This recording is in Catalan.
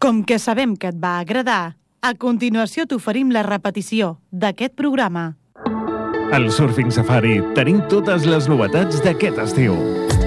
Com que sabem que et va agradar, a continuació t'oferim la repetició d'aquest programa. Al Surfing Safari tenim totes les novetats d'aquest estiu.